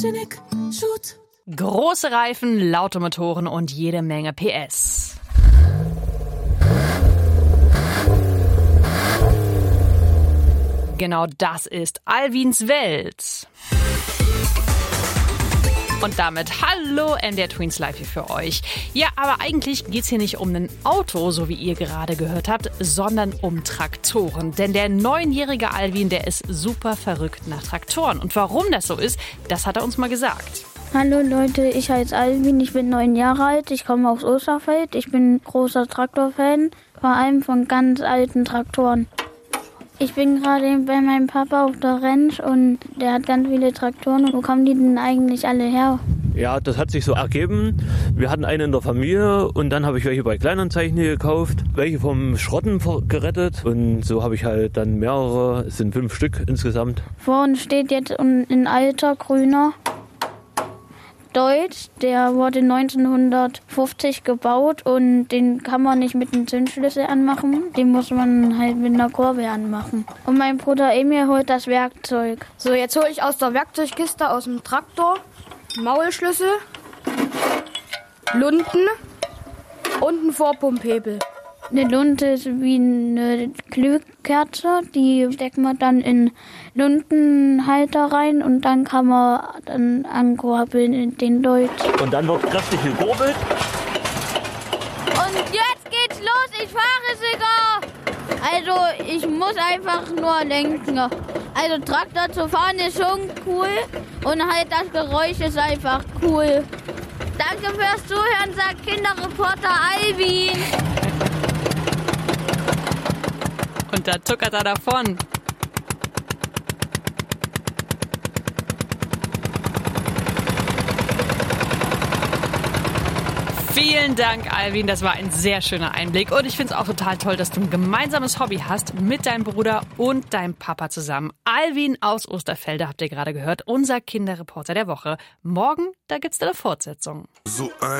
Große Reifen, laute Motoren und jede Menge PS. Genau das ist Alwins Welt. Und damit hallo MDR Twins live hier für euch. Ja, aber eigentlich geht's hier nicht um ein Auto, so wie ihr gerade gehört habt, sondern um Traktoren. Denn der 9-jährige Alwin, der ist super verrückt nach Traktoren. Und warum das so ist, das hat er uns mal gesagt. Hallo Leute, ich heiße Alwin, ich bin 9 Jahre alt, ich komme aus Osterfeld. Ich bin großer Traktorfan, vor allem von ganz alten Traktoren. Ich bin gerade bei meinem Papa auf der Ranch und der hat ganz viele Traktoren. Und wo kommen die denn eigentlich alle her? Ja, das hat sich so ergeben. Wir hatten einen in der Familie und dann habe ich welche bei Kleinanzeigen gekauft, welche vom Schrotten gerettet und so habe ich halt dann mehrere, es sind 5 Stück insgesamt. Vor uns steht jetzt ein alter grüner Deutsch, der wurde 1950 gebaut und den kann man nicht mit einem Zündschlüssel anmachen, den muss man halt mit einer Kurbel anmachen. Und mein Bruder Emil holt das Werkzeug. So, jetzt hole ich aus der Werkzeugkiste aus dem Traktor Maulschlüssel, Lunten und einen Vorpumphebel. Eine Lunte ist wie eine Glühkerze, die steckt man dann in Luntenhalter rein und dann kann man dann ankurbeln in den Deutsch. Und dann wird kräftig gekurbelt. Und jetzt geht's los, ich fahre sogar. Also ich muss einfach nur lenken. Also Traktor zu fahren ist schon cool und halt das Geräusch ist einfach cool. Danke fürs Zuhören, sagt Kinderreporter Alwin. Und da tuckert er davon. Vielen Dank, Alwin. Das war ein sehr schöner Einblick. Und ich finde es auch total toll, dass du ein gemeinsames Hobby hast mit deinem Bruder und deinem Papa zusammen. Alwin aus Osterfelde habt ihr gerade gehört. Unser Kinderreporter der Woche. Morgen, da gibt's eine Fortsetzung. So